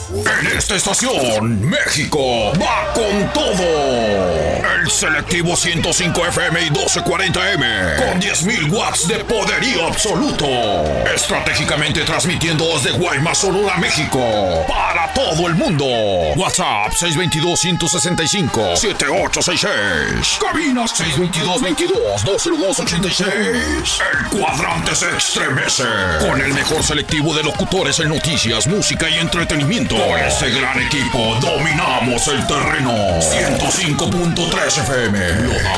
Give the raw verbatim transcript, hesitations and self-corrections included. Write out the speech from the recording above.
En esta estación, México va con todo. El selectivo ciento cinco F M y doce cuarenta M con diez mil watts de poderío absoluto. Estratégicamente transmitiendo desde Guaymas, Sonora, México, para todo el mundo. WhatsApp seis dos dos, uno seis cinco, siete ocho seis seis. Cabinas seis dos dos, veintidós, dos cero dos, ochenta y seis. El cuadrante se estremece con el mejor selectivo de locutores en noticias, música y entretenimiento. Con este gran equipo dominamos el terreno. ciento cinco punto tres F M. Lo damos